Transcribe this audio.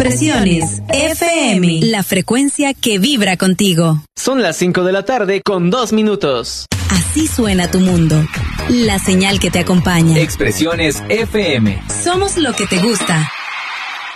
Expresiones FM, la frecuencia que vibra contigo. Son las 5 de la tarde con 2 minutos. Así suena tu mundo. La señal que te acompaña. Expresiones FM. Somos lo que te gusta.